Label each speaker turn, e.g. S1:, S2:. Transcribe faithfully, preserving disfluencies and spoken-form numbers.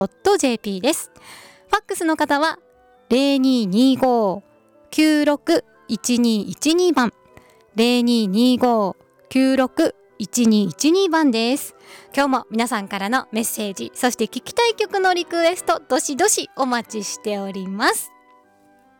S1: .jp です。ファックスの方は ゼロにーにーごーきゅうろくいちにーいちにー 番 ゼロにーにーごーきゅうろくいちにーいちにー 番です。今日も皆さんからのメッセージ、そして聞きたい曲のリクエストどしどしお待ちしております。